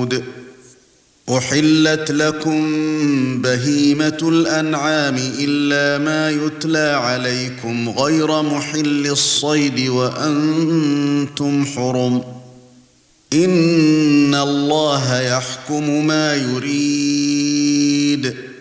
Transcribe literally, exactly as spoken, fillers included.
ثمود أحلت لكم بهيمة الأنعام إلا ما يتلى عليكم غير محل الصيد وأنتم حرم إن الله يحكم ما يريد